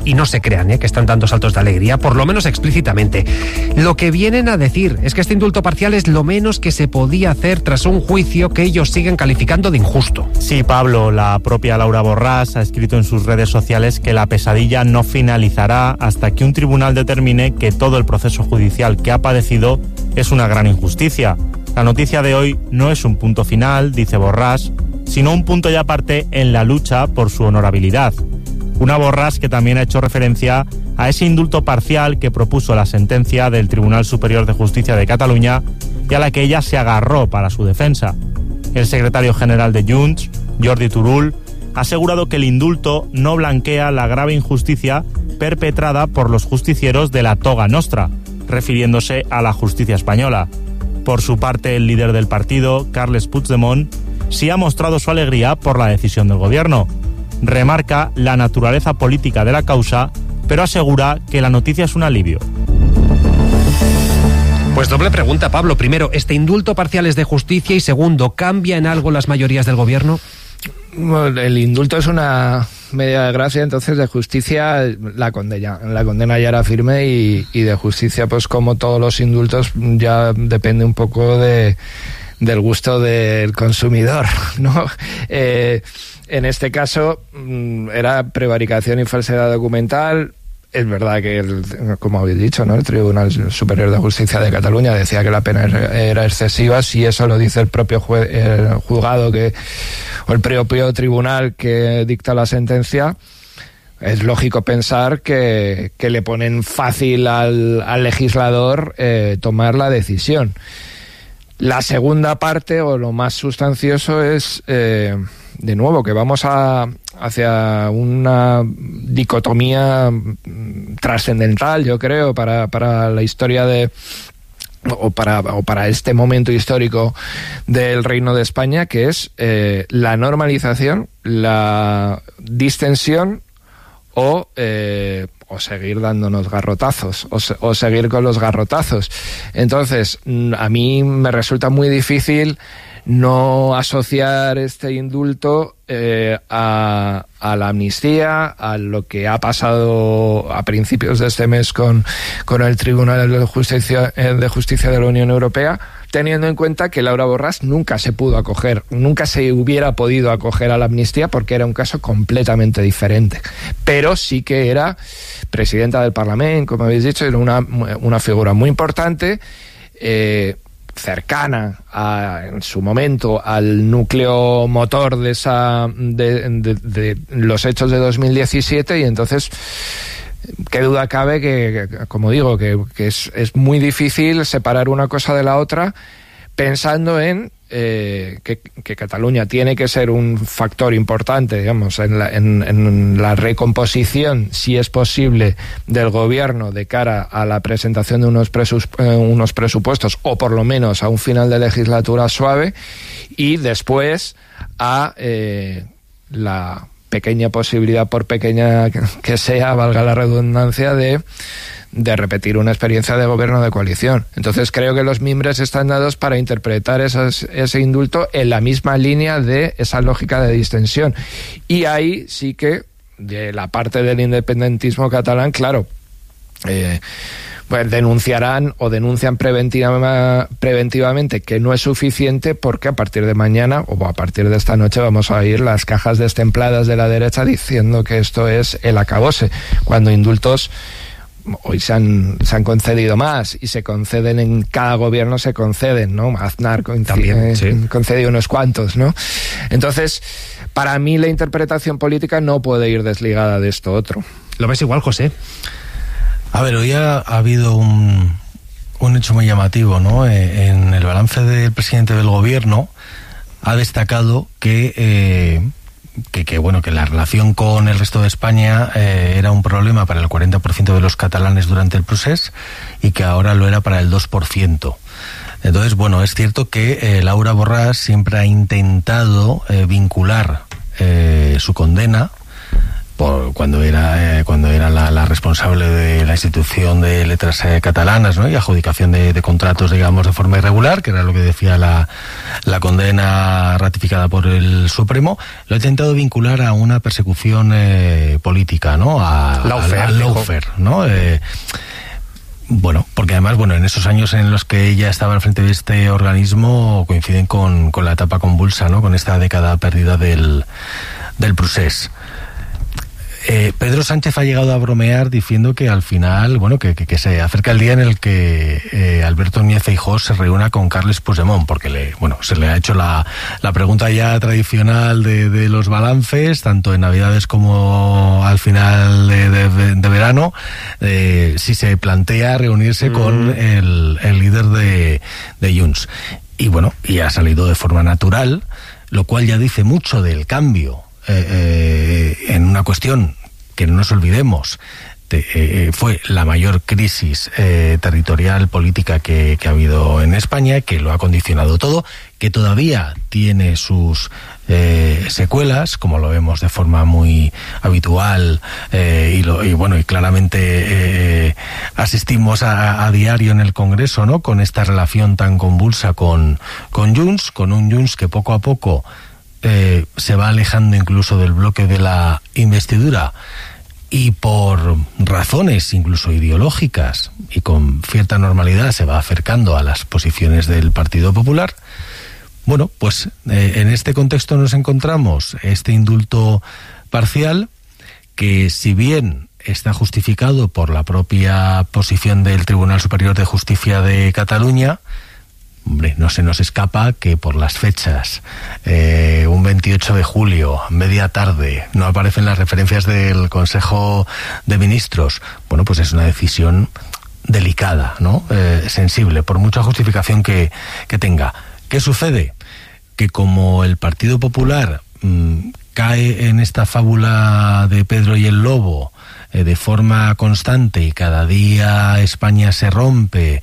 y no se crean ¿eh? que están dando saltos de alegría, por lo menos explícitamente. Lo que vienen a decir es que este indulto parcial es lo menos que se podía hacer tras un juicio que ellos siguen calificando de injusto. Sí, Pablo, la propia Laura Borràs ha escrito en sus redes sociales que la pesadilla no finalizará hasta que un tribunal determine que todo el proceso judicial que ha padecido es una gran injusticia. La noticia de hoy no es un punto final, dice Borràs, sino un punto y aparte en la lucha por su honorabilidad. Una Borràs que también ha hecho referencia a ese indulto parcial que propuso la sentencia del Tribunal Superior de Justicia de Cataluña y a la que ella se agarró para su defensa. El secretario general de Junts, Jordi Turull, ha asegurado que el indulto no blanquea la grave injusticia perpetrada por los justicieros de la toga nostra, refiriéndose a la justicia española. Por su parte, el líder del partido, Carles Puigdemont, sí ha mostrado su alegría por la decisión del gobierno. Remarca la naturaleza política de la causa, pero asegura que la noticia es un alivio. Pues doble pregunta, Pablo. Primero, ¿este indulto parcial es de justicia? Y segundo, ¿cambia en algo las mayorías del gobierno? Bueno, el indulto es una medida de gracia, entonces de justicia la condena, la condena ya era firme y, y de justicia, pues como todos los indultos, ya depende un poco de del gusto del consumidor, ¿no? Eh, en este caso era prevaricación y falsedad documental. Es verdad que, el, como habéis dicho, ¿no?, el Tribunal Superior de Justicia de Cataluña decía que la pena era excesiva. Si eso lo dice el propio jue, el juzgado que, o el propio tribunal que dicta la sentencia, es lógico pensar que, que le ponen fácil al, al legislador eh, tomar la decisión. La segunda parte, o lo más sustancioso, es, eh, de nuevo, que vamos a hacia una dicotomía trascendental, yo creo, para, para la historia de o para, o para este momento histórico del Reino de España, que es eh, la normalización, la distensión o eh, o seguir dándonos garrotazos, o, se, o seguir con los garrotazos. Entonces, a mí me resulta muy difícil no asociar este indulto eh, a, a la amnistía, a lo que ha pasado a principios de este mes con, con el Tribunal de Justicia, de Justicia de la Unión Europea, teniendo en cuenta que Laura Borràs nunca se pudo acoger, nunca se hubiera podido acoger a la amnistía porque era un caso completamente diferente. Pero sí que era presidenta del Parlamento, como habéis dicho, era una, una figura muy importante, eh, cercana a, en su momento al núcleo motor de esa de, de, de los hechos de dos mil diecisiete, y entonces qué duda cabe que, que como digo, que, que es, es muy difícil separar una cosa de la otra, pensando en eh, que, que Cataluña tiene que ser un factor importante, digamos, en la, en, en la recomposición, si es posible, del gobierno de cara a la presentación de unos, presus, eh, unos presupuestos, o por lo menos a un final de legislatura suave, y después a eh, la pequeña posibilidad, por pequeña que sea, valga la redundancia, de de repetir una experiencia de gobierno de coalición. Entonces creo que los mimbres están dados para interpretar esas, ese indulto en la misma línea de esa lógica de distensión. Y ahí sí que, de la parte del independentismo catalán, claro, eh, pues denunciarán o denuncian preventiva, preventivamente que no es suficiente, porque a partir de mañana o a partir de esta noche vamos a oír las cajas destempladas de la derecha diciendo que esto es el acabose, cuando indultos hoy se han, se han concedido más y se conceden en cada gobierno, se conceden, ¿no? Aznar también eh, sí. concedió unos cuantos, ¿no? Entonces, para mí la interpretación política no puede ir desligada de esto otro. ¿Lo ves igual, José? A ver, hoy ha, ha habido un, un hecho muy llamativo, ¿no? Eh, en el balance del presidente del gobierno ha destacado que... Eh, Que, que bueno que la relación con el resto de España eh, era un problema para el cuarenta por ciento de los catalanes durante el procés y que ahora lo era para el dos por ciento. Entonces, bueno, es cierto que eh, Laura Borràs siempre ha intentado eh, vincular eh, su condena por cuando era eh, cuando era la, la responsable de la institución de letras eh, catalanas, ¿no? Y adjudicación de, de contratos, digamos, de forma irregular, que era lo que decía la, la condena ratificada por el Supremo. Lo ha intentado vincular a una persecución eh, política, ¿no? A, Lawfare, a, a lawfare, ¿no? Eh, Bueno, porque además, bueno, en esos años en los que ella estaba al frente de este organismo coinciden con, con la etapa convulsa, ¿no? Con esta década perdida del, del procés. Eh, Pedro Sánchez ha llegado a bromear diciendo que al final, bueno, que, que, que se acerca el día en el que eh, Alberto Núñez Feijóo se reúna con Carles Puigdemont, porque le, bueno, se le ha hecho la, la pregunta ya tradicional de, de los balances, tanto en Navidades como al final de, de, de verano, eh, si se plantea reunirse mm. con el, el líder de, de Junts. Y bueno, y ha salido de forma natural, lo cual ya dice mucho del cambio. Eh, eh, en una cuestión que no nos olvidemos, de, eh, fue la mayor crisis eh, territorial política que, que ha habido en España, que lo ha condicionado todo, que todavía tiene sus eh, secuelas, como lo vemos de forma muy habitual, eh, y, lo, y bueno, y claramente eh, asistimos a, a diario en el Congreso, ¿no? Con esta relación tan convulsa con, con Junts, con un Junts que poco a poco Eh, se va alejando incluso del bloque de la investidura y por razones incluso ideológicas y con cierta normalidad se va acercando a las posiciones del Partido Popular. Bueno, pues eh, en este contexto nos encontramos este indulto parcial que, si bien está justificado por la propia posición del Tribunal Superior de Justicia de Cataluña, hombre, no se nos escapa que por las fechas, eh, un veintiocho de julio, media tarde, no aparecen las referencias del Consejo de Ministros. Bueno, pues es una decisión delicada, ¿no? Eh, sensible, por mucha justificación que, que tenga. ¿Qué sucede? Que como el Partido Popular mmm, cae en esta fábula de Pedro y el Lobo, de forma constante, y cada día España se rompe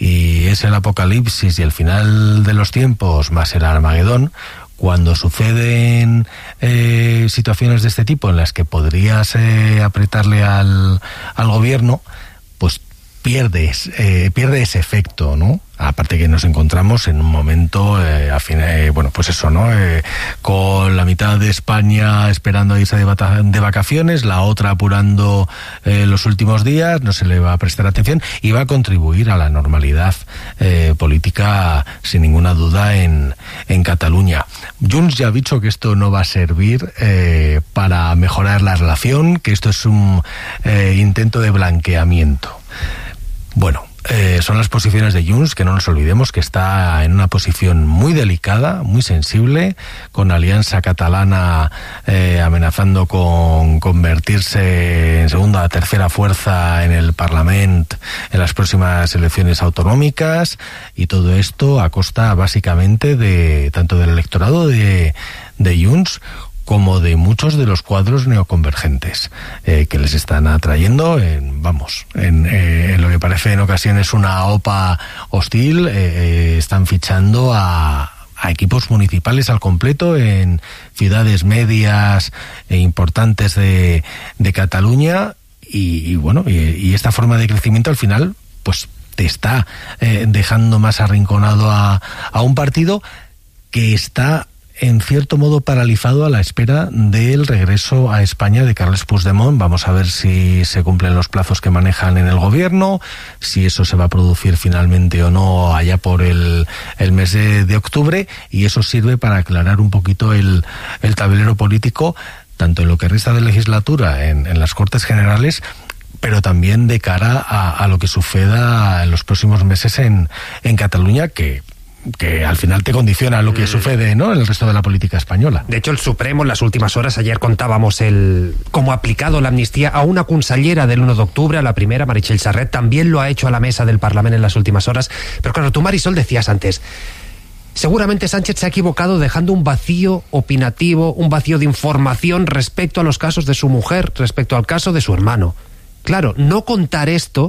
y es el apocalipsis y el final de los tiempos más el Armagedón, cuando suceden eh, situaciones de este tipo en las que podrías eh, apretarle al, al gobierno, pues pierdes, eh, pierde ese efecto, ¿no? Aparte que nos encontramos en un momento, eh, a fin, eh, bueno, pues eso, ¿no? Eh, con la mitad de España esperando irse de, de vacaciones, la otra apurando eh, los últimos días, no se le va a prestar atención y va a contribuir a la normalidad eh, política, sin ninguna duda, en, en Cataluña. Junts ya ha dicho que esto no va a servir eh, para mejorar la relación, que esto es un eh, intento de blanqueamiento. Bueno, eh, son las posiciones de Junts, que no nos olvidemos que está en una posición muy delicada, muy sensible, con Alianza Catalana eh, amenazando con convertirse en segunda o tercera fuerza en el Parlamento en las próximas elecciones autonómicas, y todo esto a costa básicamente de tanto del electorado de, de Junts como de muchos de los cuadros neoconvergentes eh, que les están atrayendo en, vamos, en, eh, en lo que parece en ocasiones una OPA hostil. eh, eh, están fichando a, a equipos municipales al completo en ciudades medias e importantes de, de Cataluña, y, y bueno, y, y esta forma de crecimiento al final pues te está eh, dejando más arrinconado a, a un partido que está en cierto modo paralizado a la espera del regreso a España de Carles Puigdemont. Vamos a ver si se cumplen los plazos que manejan en el gobierno, si eso se va a producir finalmente o no allá por el, el mes de, de octubre, y eso sirve para aclarar un poquito el, el tablero político, tanto en lo que resta de legislatura en, en las Cortes Generales, pero también de cara a, a lo que suceda en los próximos meses en, en Cataluña, que que al final te condiciona lo que sucede, ¿no?, en el resto de la política española. De hecho, el Supremo en las últimas horas, ayer contábamos el cómo ha aplicado la amnistía a una consellera del uno de octubre, a la primera, Meritxell Serret, también lo ha hecho a la mesa del Parlamento en las últimas horas. Pero claro, tú, Marisol, decías antes, seguramente Sánchez se ha equivocado dejando un vacío opinativo, un vacío de información respecto a los casos de su mujer, respecto al caso de su hermano. Claro, no contar esto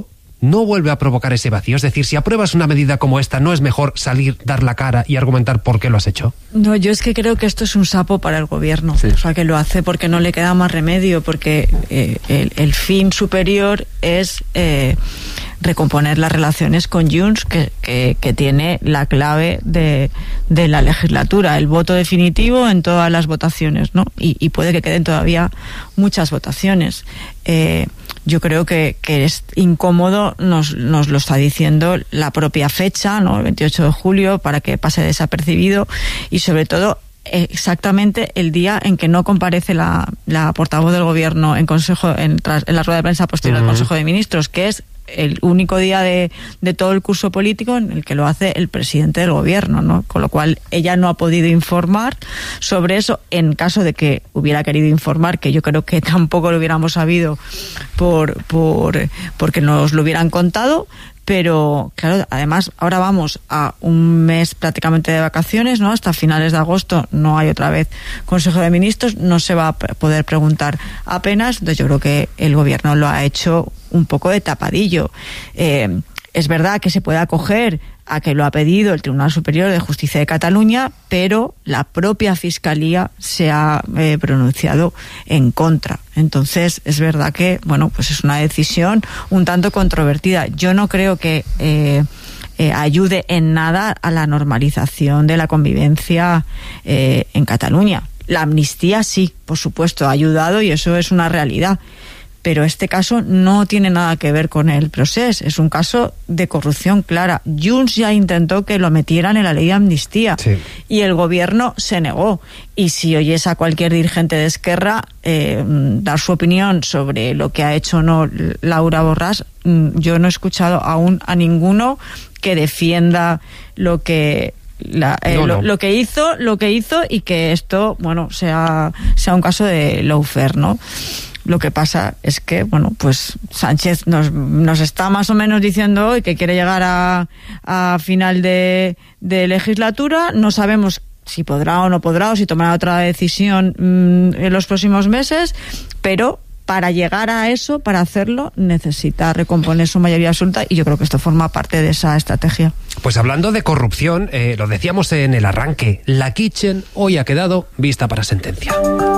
no vuelve a provocar ese vacío? Es decir, si apruebas una medida como esta, ¿no es mejor salir, dar la cara y argumentar por qué lo has hecho? No, yo es que creo que esto es un sapo para el gobierno. Sí. O sea, que lo hace porque no le queda más remedio, porque eh, el, el fin superior es eh, recomponer las relaciones con Junts, que, que, que tiene la clave de, de la legislatura, el voto definitivo en todas las votaciones, ¿no? Y, y puede que queden todavía muchas votaciones. Eh, yo creo que, que es incómodo, nos, nos lo está diciendo la propia fecha, ¿no? El veintiocho de julio, para que pase desapercibido, y sobre todo exactamente el día en que no comparece la, la portavoz del gobierno en consejo en, tras, en la rueda de prensa posterior uh-huh. al Consejo de Ministros, que es el único día de, de todo el curso político en el que lo hace el presidente del gobierno, ¿no? Con lo cual ella no ha podido informar sobre eso, en caso de que hubiera querido informar, que yo creo que tampoco lo hubiéramos sabido por, por porque nos lo hubieran contado. Pero, claro, además, ahora vamos a un mes prácticamente de vacaciones, ¿no? Hasta finales de agosto no hay otra vez Consejo de Ministros, no se va a poder preguntar apenas. Entonces yo creo que el gobierno lo ha hecho un poco de tapadillo. Eh, es verdad que se puede acoger a que lo ha pedido el Tribunal Superior de Justicia de Cataluña, pero la propia Fiscalía se ha eh, pronunciado en contra. Entonces, es verdad que, bueno, pues es una decisión un tanto controvertida. Yo no creo que eh, eh, ayude en nada a la normalización de la convivencia eh, en Cataluña. La amnistía sí, por supuesto, ha ayudado y eso es una realidad. Pero este caso no tiene nada que ver con el procés, es un caso de corrupción clara. Junts ya intentó que lo metieran en la ley de amnistía sí. y el gobierno se negó. Y si oyes a cualquier dirigente de Esquerra eh, dar su opinión sobre lo que ha hecho o no Laura Borràs, yo no he escuchado aún a ninguno que defienda lo que... La, eh, no, no. Lo, lo que hizo, lo que hizo y que esto, bueno, sea, sea un caso de lawfare, ¿no? Lo que pasa es que, bueno, pues Sánchez nos, nos está más o menos diciendo hoy que quiere llegar a, a final de, de legislatura. No sabemos si podrá o no podrá, o si tomará otra decisión mmm, en los próximos meses, pero para llegar a eso, para hacerlo, necesita recomponer su mayoría absoluta, y yo creo que esto forma parte de esa estrategia. Pues hablando de corrupción, eh, lo decíamos en el arranque, la Kitchen hoy ha quedado vista para sentencia.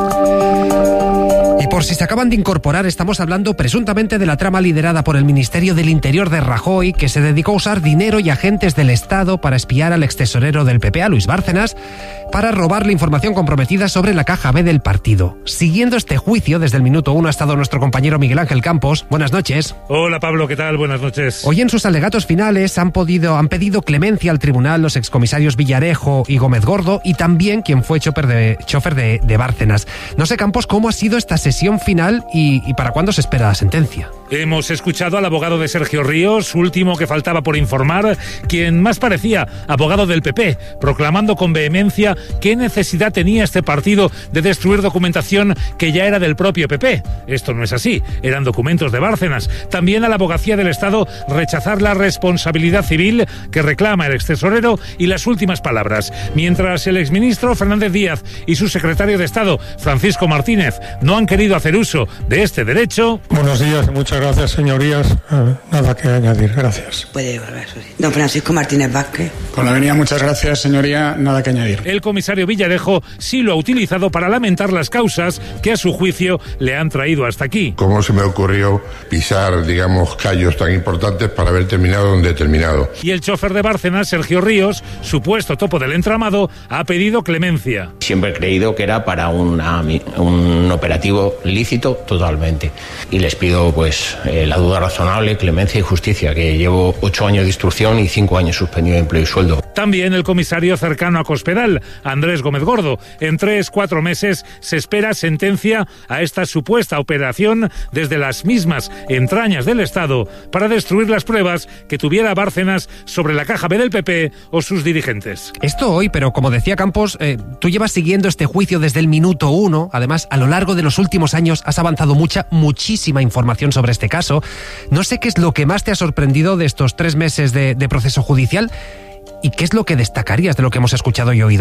Y por si se acaban de incorporar, estamos hablando presuntamente de la trama liderada por el Ministerio del Interior de Rajoy, que se dedicó a usar dinero y agentes del Estado para espiar al extesorero del P P, a Luis Bárcenas, para robarle información comprometida sobre la caja B del partido. Siguiendo este juicio, desde el minuto uno ha estado nuestro compañero Miguel Ángel Campos. Buenas noches. Hola Pablo, ¿qué tal? Buenas noches. Hoy en sus alegatos finales han, podido, han pedido clemencia al tribunal los excomisarios Villarejo y Gómez Gordo, y también quien fue chofer de, chofer de, de Bárcenas. No sé, Campos, ¿cómo ha sido esta sesión final y, y para cuándo se espera la sentencia? Hemos escuchado al abogado de Sergio Ríos, último que faltaba por informar, quien más parecía abogado del P P, proclamando con vehemencia qué necesidad tenía este partido de destruir documentación que ya era del propio P P. Esto no es así, eran documentos de Bárcenas. También a la abogacía del Estado rechazar la responsabilidad civil que reclama el extesorero y las últimas palabras. Mientras el exministro Fernández Díaz y su secretario de Estado, Francisco Martínez, no han querido hacer uso de este derecho. Buenos días, muchas gracias, señorías. Eh, nada que añadir, gracias. Puede volver, eso sí. Don Francisco Martínez Vázquez. Con la venida, muchas gracias, señoría. Nada que añadir. El comisario Villarejo sí lo ha utilizado para lamentar las causas que a su juicio le han traído hasta aquí. ¿Cómo se me ocurrió pisar, digamos, callos tan importantes para haber terminado donde he terminado? Y el chofer de Bárcenas, Sergio Ríos, supuesto topo del entramado, ha pedido clemencia. Siempre he creído que era para una, un operativo lícito totalmente. Y les pido, pues, eh, la duda razonable, clemencia y justicia, que llevo ocho años de instrucción y cinco años suspendido de empleo y sueldo. También el comisario cercano a Cospedal, Andrés Gómez Gordo. En tres, cuatro meses se espera sentencia a esta supuesta operación desde las mismas entrañas del Estado para destruir las pruebas que tuviera Bárcenas sobre la caja B del P P o sus dirigentes. Esto hoy, pero como decía Campos, eh, tú llevas siguiendo este juicio desde el minuto uno. Además, a lo largo de los últimos años has avanzado mucha, muchísima información sobre este caso. No sé qué es lo que más te ha sorprendido de estos tres meses de, de proceso judicial y qué es lo que destacarías de lo que hemos escuchado y oído.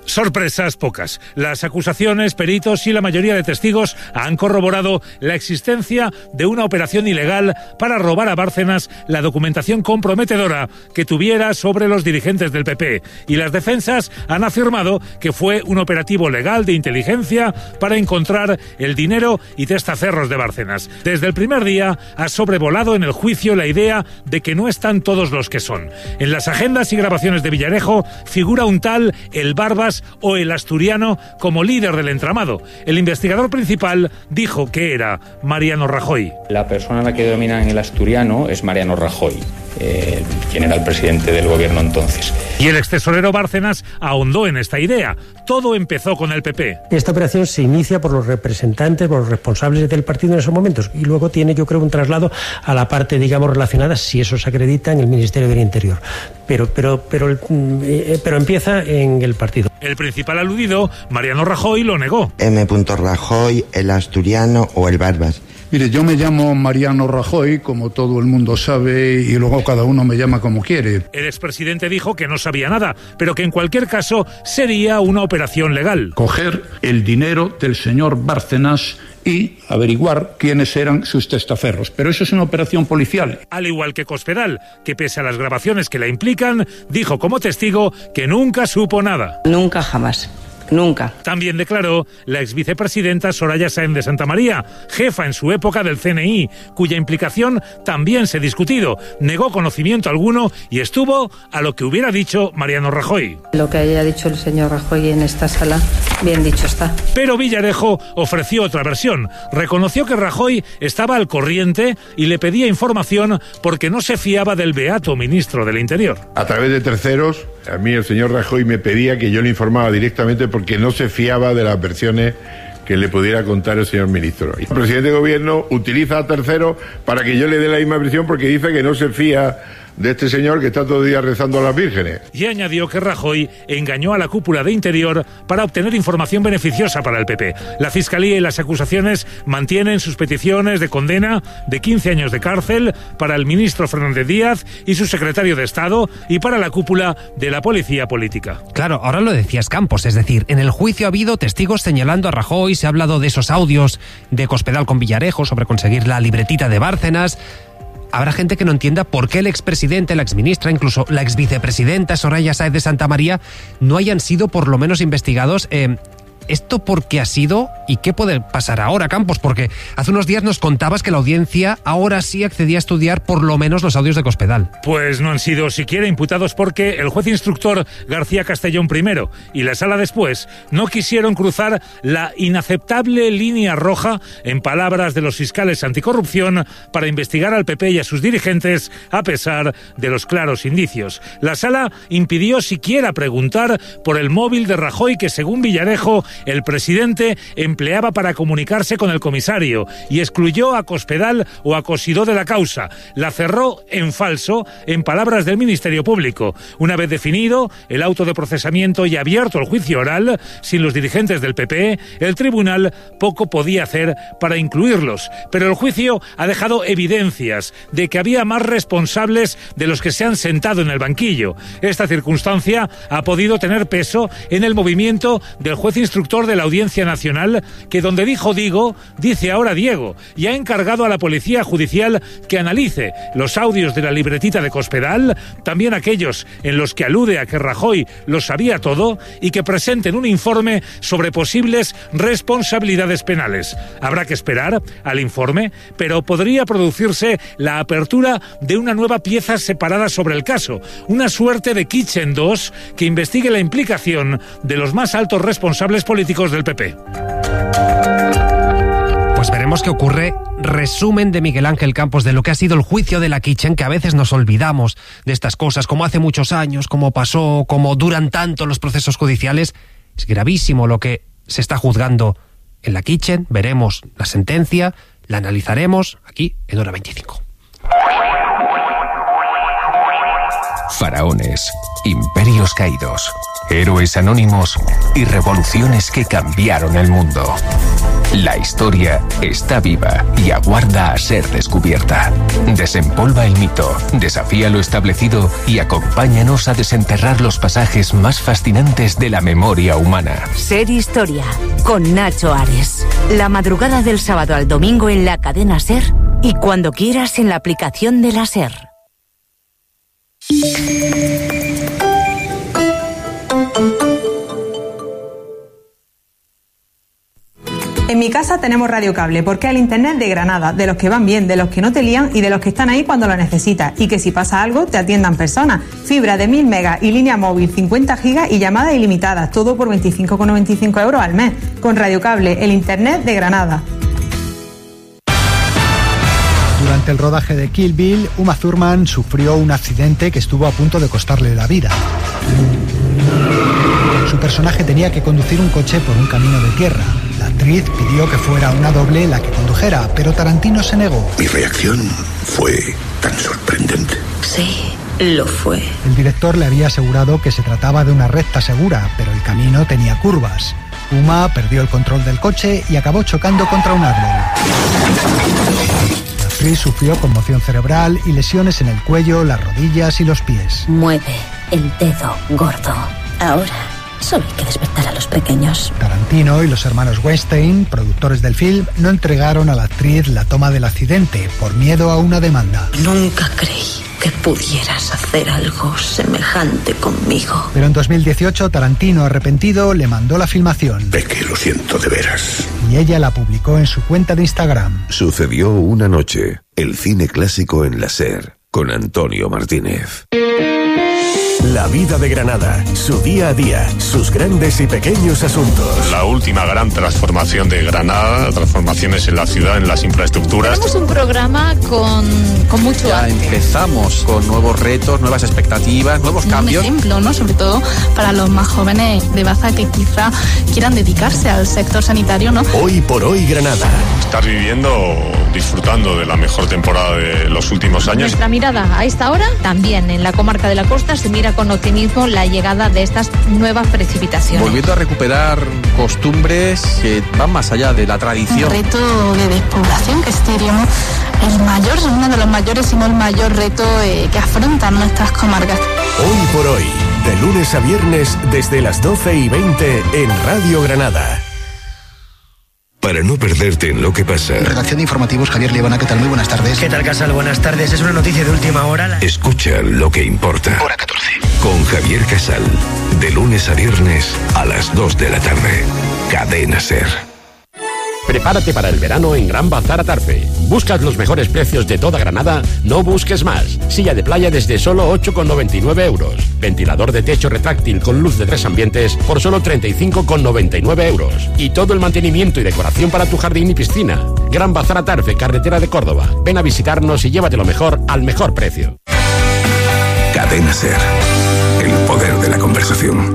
Sorpresas pocas. Las acusaciones, peritos y la mayoría de testigos han corroborado la existencia de una operación ilegal para robar a Bárcenas la documentación comprometedora que tuviera sobre los dirigentes del P P. Y las defensas han afirmado que fue un operativo legal de inteligencia para encontrar el dinero y testaferros de Bárcenas. Desde el primer día ha sobrevolado en el juicio la idea de que no están todos los que son. En las agendas y grabaciones de Villarejo figura un tal El Barbas o el Asturiano como líder del entramado. El investigador principal dijo que era Mariano Rajoy. La persona a la que dominan el Asturiano es Mariano Rajoy, eh, quien era el presidente del gobierno entonces. Y el extesorero Bárcenas ahondó en esta idea. Todo empezó con el P P. Esta operación se inicia por los representantes, por los responsables del partido en esos momentos, y luego tiene, yo creo, un traslado a la parte, digamos, relacionada, si eso se acredita, en el Ministerio del Interior. Pero, pero, pero, eh, pero empieza en el partido. El principal aludido, Mariano Rajoy, lo negó. M. Rajoy, el Asturiano o el Barbas. Mire, yo me llamo Mariano Rajoy, como todo el mundo sabe, y luego cada uno me llama como quiere. El expresidente dijo que no sabía nada, pero que en cualquier caso sería una operación legal. Coger el dinero del señor Bárcenas y averiguar quiénes eran sus testaferros. Pero eso es una operación policial. Al igual que Cospedal, que pese a las grabaciones que la implican, dijo como testigo que nunca supo nada. Nunca jamás. Nunca. También declaró la exvicepresidenta Soraya Sáenz de Santamaría, jefa en su época del C N I, cuya implicación también se ha discutido. Negó conocimiento alguno y estuvo a lo que hubiera dicho Mariano Rajoy. Lo que haya dicho el señor Rajoy en esta sala, bien dicho está. Pero Villarejo ofreció otra versión. Reconoció que Rajoy estaba al corriente y le pedía información porque no se fiaba del beato ministro del Interior. A través de terceros, a mí el señor Rajoy me pedía que yo le informaba directamente porque no se fiaba de las versiones que le pudiera contar el señor ministro. El presidente de gobierno utiliza a terceros para que yo le dé la misma versión porque dice que no se fía de este señor que está todo el día rezando a las vírgenes. Y añadió que Rajoy engañó a la cúpula de Interior para obtener información beneficiosa para el P P. La Fiscalía y las acusaciones mantienen sus peticiones de condena de quince años de cárcel para el ministro Fernández Díaz y su secretario de Estado y para la cúpula de la policía política. Claro, ahora lo decías Campos, es decir, en el juicio ha habido testigos señalando a Rajoy, se ha hablado de esos audios de Cospedal con Villarejo sobre conseguir la libretita de Bárcenas. Habrá gente que no entienda por qué el expresidente, la exministra, incluso la exvicepresidenta Soraya Sáenz de Santamaría no hayan sido por lo menos investigados. Eh, ¿Esto por qué ha sido y qué puede pasar ahora, Campos? Porque hace unos días nos contabas que la audiencia ahora sí accedía a estudiar por lo menos los audios de Cospedal. Pues no han sido siquiera imputados porque el juez instructor García Castellón primero y la sala después no quisieron cruzar la inaceptable línea roja, en palabras de los fiscales anticorrupción, para investigar al P P y a sus dirigentes a pesar de los claros indicios. La sala impidió siquiera preguntar por el móvil de Rajoy que, según Villarejo, el presidente empleaba para comunicarse con el comisario y excluyó a Cospedal o a Cosidó de la causa. La cerró en falso, en palabras del Ministerio Público. Una vez definido el auto de procesamiento y abierto el juicio oral, sin los dirigentes del P P, el tribunal poco podía hacer para incluirlos. Pero el juicio ha dejado evidencias de que había más responsables de los que se han sentado en el banquillo. Esta circunstancia ha podido tener peso en el movimiento del juez instructor de la Audiencia Nacional, que donde dijo Digo, dice ahora Diego, y ha encargado a la Policía Judicial que analice los audios de la libretita de Cospedal, también aquellos en los que alude a que Rajoy lo sabía todo, y que presenten un informe sobre posibles responsabilidades penales. Habrá que esperar al informe, pero podría producirse la apertura de una nueva pieza separada sobre el caso, una suerte de Kitchen dos que investigue la implicación de los más altos responsables políticos del P P. Pues veremos qué ocurre. Resumen de Miguel Ángel Campos de lo que ha sido el juicio de la Kitchen, que a veces nos olvidamos de estas cosas, como hace muchos años, como pasó, como duran tanto los procesos judiciales. Es gravísimo lo que se está juzgando en la Kitchen. Veremos la sentencia, la analizaremos aquí en Hora veinticinco. Faraones, imperios caídos, héroes anónimos y revoluciones que cambiaron el mundo. La historia está viva y aguarda a ser descubierta. Desempolva el mito, desafía lo establecido y acompáñanos a desenterrar los pasajes más fascinantes de la memoria humana. Ser Historia, con Nacho Ares. La madrugada del sábado al domingo en la cadena SER y cuando quieras en la aplicación de la SER. En mi casa tenemos radiocable porque es el internet de Granada, de los que van bien, de los que no te lían y de los que están ahí cuando lo necesitas y que si pasa algo te atiendan personas. Fibra de mil megas y línea móvil, cincuenta gigas y llamadas ilimitadas, todo por veinticinco con noventa y cinco euros al mes. Con radiocable, el internet de Granada. Durante el rodaje de Kill Bill, Uma Thurman sufrió un accidente que estuvo a punto de costarle la vida. Su personaje tenía que conducir un coche por un camino de tierra. La actriz pidió que fuera una doble la que condujera, pero Tarantino se negó. Mi reacción fue tan sorprendente. Sí, lo fue. El director le había asegurado que se trataba de una recta segura, pero el camino tenía curvas. Uma perdió el control del coche y acabó chocando contra un árbol. La actriz sufrió conmoción cerebral y lesiones en el cuello, las rodillas y los pies. Mueve el dedo gordo. Ahora solo hay que despertar a los pequeños. Tarantino y los hermanos Weinstein, productores del film, no entregaron a la actriz la toma del accidente por miedo a una demanda. Nunca creí que pudieras hacer algo semejante conmigo. Pero en dos mil dieciocho, Tarantino, arrepentido, le mandó la filmación. Es que lo siento de veras. Y ella la publicó en su cuenta de Instagram. Sucedió una noche. El cine clásico en la SER, con Antonio Martínez. La vida de Granada, su día a día, sus grandes y pequeños asuntos. La última gran transformación de Granada, transformaciones en la ciudad, en las infraestructuras. Tenemos un programa con, con mucho ya arte. Empezamos con nuevos retos, nuevas expectativas, nuevos cambios. Un ejemplo, ¿no? Sobre todo para los más jóvenes de Baza que quizá quieran dedicarse al sector sanitario, ¿no? Hoy por hoy Granada. Estás viviendo, disfrutando de la mejor temporada de los últimos años. Nuestra mirada a esta hora, también en la comarca de la Costa, se mira con optimismo la llegada de estas nuevas precipitaciones. Volviendo a recuperar costumbres que van más allá de la tradición. Un reto de despoblación que seríamos el mayor, uno de los mayores, si no el mayor reto eh, que afrontan nuestras comarcas. Hoy por hoy, de lunes a viernes desde las doce y veinte en Radio Granada. Para no perderte en lo que pasa. Redacción de informativos, Javier Liebana, ¿qué tal? Muy buenas tardes. ¿Qué tal, Casal? Buenas tardes. Es una noticia de última hora. La... Escucha lo que importa. Hora catorce. Con Javier Casal. De lunes a viernes a las dos de la tarde. Cadena SER. Prepárate para el verano en Gran Bazar Atarfe. ¿Buscas los mejores precios de toda Granada? No busques más. Silla de playa desde solo ocho con noventa y nueve euros. Ventilador de techo retráctil con luz de tres ambientes por solo treinta y cinco con noventa y nueve euros. Y todo el mantenimiento y decoración para tu jardín y piscina. Gran Bazar Atarfe, carretera de Córdoba. Ven a visitarnos y llévate lo mejor al mejor precio. Cadena SER. El poder de la conversación.